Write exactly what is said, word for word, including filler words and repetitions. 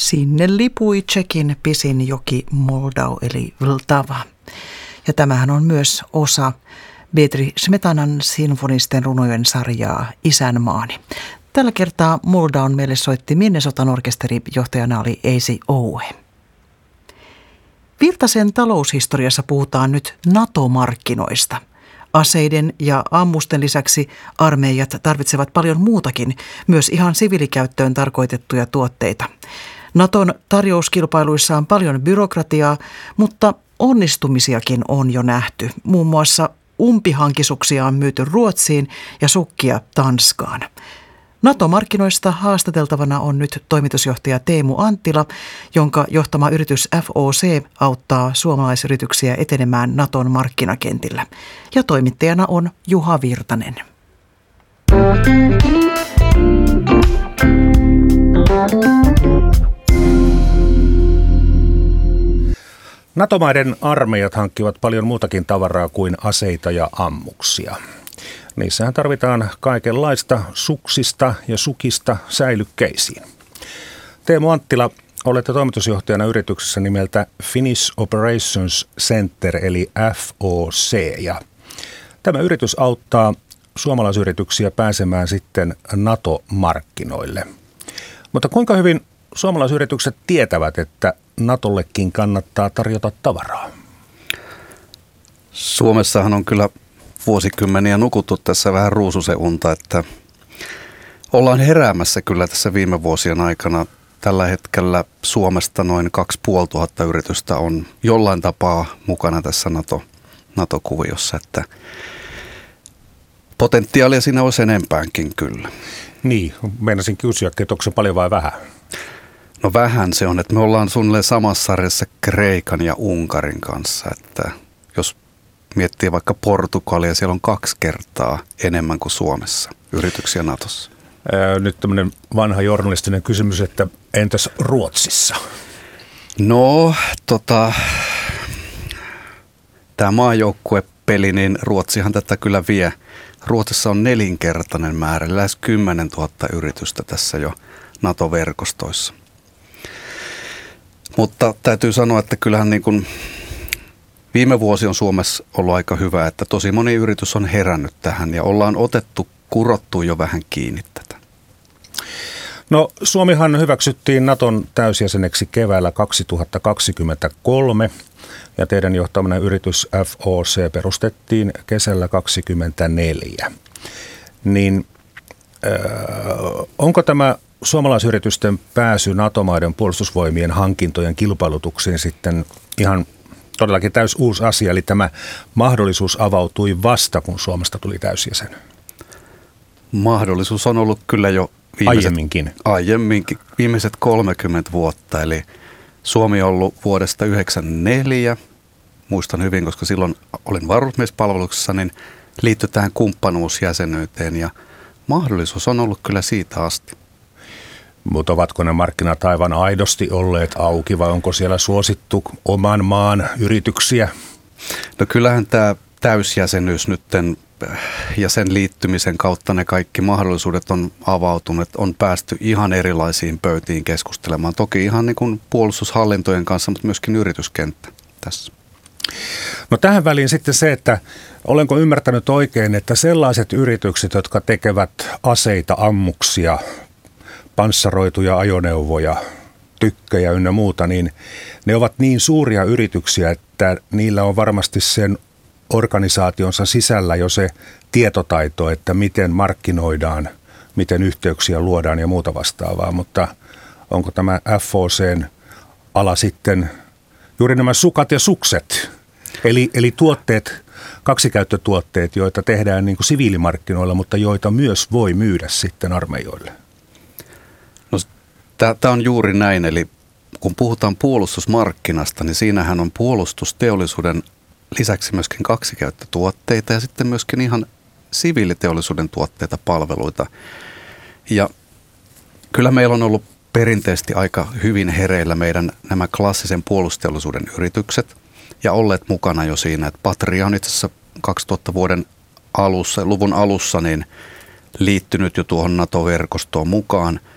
Sinne lipui Tšekin pisin joki Moldau eli Vltava. Ja tämähän on myös osa Petri Smetanan sinfonisten runojen sarjaa Isänmaani. Tällä kertaa Moldaun meille soitti Minnesotan orkesteri, johtajana oli Eisi Oue. Virtasen taloushistoriassa puhutaan nyt NATO-markkinoista. Aseiden ja ammusten lisäksi armeijat tarvitsevat paljon muutakin, myös ihan siviilikäyttöön tarkoitettuja tuotteita. Naton tarjouskilpailuissa on paljon byrokratiaa, mutta onnistumisiakin on jo nähty. Muun muassa umpihankisuksia on myyty Ruotsiin ja sukkia Tanskaan. NATO-markkinoista haastateltavana on nyt toimitusjohtaja Teemu Anttila, jonka johtama yritys F O C auttaa suomalaisyrityksiä etenemään Naton markkinakentillä. Ja toimittajana on Juha Virtanen. NATO-maiden armeijat hankkivat paljon muutakin tavaraa kuin aseita ja ammuksia. Niissähän tarvitaan kaikenlaista suksista ja sukista säilykkeisiin. Teemu Anttila, olette toimitusjohtajana yrityksessä nimeltä Finnish Operations Center eli F O C. Ja tämä yritys auttaa suomalaisyrityksiä pääsemään sitten NATO-markkinoille. Mutta kuinka hyvin suomalaisyritykset tietävät, että NATOllekin kannattaa tarjota tavaraa? Suomessahan on kyllä vuosikymmeniä nukuttu tässä vähän ruususenunta, että ollaan heräämässä kyllä tässä viime vuosien aikana. Tällä hetkellä Suomesta noin kaksituhattaviisisataa yritystä on jollain tapaa mukana tässä NATO, NATO-kuviossa, että potentiaalia siinä olisi enempäänkin kyllä. Niin, meinasin kysyä, että onko se paljon vai vähän? No vähän se on, että me ollaan suunnilleen samassa sarjassa Kreikan ja Unkarin kanssa, että jos miettii vaikka Portugalia, siellä on kaksi kertaa enemmän kuin Suomessa yrityksiä Natossa. Ää, nyt tämmöinen vanha journalistinen kysymys, että entäs Ruotsissa? No, tota, tämä maajoukkuepeli, niin Ruotsihan tätä kyllä vie. Ruotsissa on nelinkertainen määrä, lähes kymmenen tuhatta yritystä tässä jo NATO-verkostoissa. Mutta täytyy sanoa, että kyllähän niin kuin viime vuosi on Suomessa ollut aika hyvä, että tosi moni yritys on herännyt tähän ja ollaan otettu, kurottu jo vähän kiinni tätä. No Suomihan hyväksyttiin Naton täysjäseneksi keväällä kaksituhattakaksikymmentäkolme ja teidän johtamana yritys F O C perustettiin kesällä kaksikymmentäneljä. Niin äh, onko tämä suomalaisyritysten pääsy NATO-maiden puolustusvoimien hankintojen kilpailutuksiin sitten ihan todellakin täys uusi asia, eli tämä mahdollisuus avautui vasta, kun Suomesta tuli täysjäsen? Mahdollisuus on ollut kyllä jo viimeiset, aiemminkin. aiemminkin, viimeiset kolmekymmentä vuotta, eli Suomi on ollut vuodesta yhdeksänkymmentäneljä, muistan hyvin, koska silloin olin varusmiespalveluksessa, niin liittyi tähän kumppanuusjäsenyyteen ja mahdollisuus on ollut kyllä siitä asti. Mutta ovatko ne markkinat aivan aidosti olleet auki vai onko siellä suosittu oman maan yrityksiä? No kyllähän tämä täysjäsenyys nytten ja sen liittymisen kautta ne kaikki mahdollisuudet on avautunut, on päästy ihan erilaisiin pöytiin keskustelemaan. Toki ihan niin kuin puolustushallintojen kanssa, mutta myöskin yrityskenttä tässä. No tähän väliin sitten se, että olenko ymmärtänyt oikein, että sellaiset yritykset, jotka tekevät aseita, ammuksia, panssaroituja ajoneuvoja, tykkejä ynnä muuta, niin ne ovat niin suuria yrityksiä, että niillä on varmasti sen organisaationsa sisällä jo se tietotaito, että miten markkinoidaan, miten yhteyksiä luodaan ja muuta vastaavaa. Mutta onko tämä F O C:n ala sitten juuri nämä sukat ja sukset, eli, eli tuotteet, kaksikäyttötuotteet, joita tehdään niin kuin siviilimarkkinoilla, mutta joita myös voi myydä sitten armeijoille? No, tämä on juuri näin, eli kun puhutaan puolustusmarkkinasta, niin siinähän on puolustusteollisuuden lisäksi myöskin kaksikäyttötuotteita ja sitten myöskin ihan siviiliteollisuuden tuotteita, palveluita. Ja kyllä meillä on ollut perinteisesti aika hyvin hereillä meidän nämä klassisen puolustusteollisuuden yritykset ja olleet mukana jo siinä, että Patria on itse asiassa kaksituhatta vuoden alussa, luvun alussa niin liittynyt jo tuohon NATO-verkostoon mukaan.